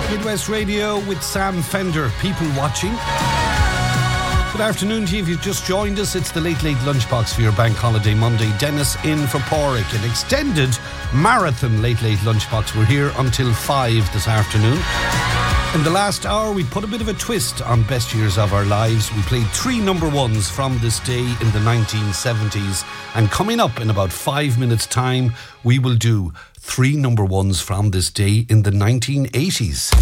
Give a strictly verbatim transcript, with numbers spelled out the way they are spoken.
Midwest Radio with Sam Fender, people watching. Good afternoon to you. If you've just joined us, it's the Late Late Lunchbox for your Bank Holiday Monday. Dennis in for Porrick, an extended marathon Late Late Lunchbox. We're here until five this afternoon. In the last hour, we put a bit of a twist on best years of our lives. We played three number ones from this day in the nineteen seventies. And coming up in about five minutes' time, we will do three number ones from this day in the nineteen eighties.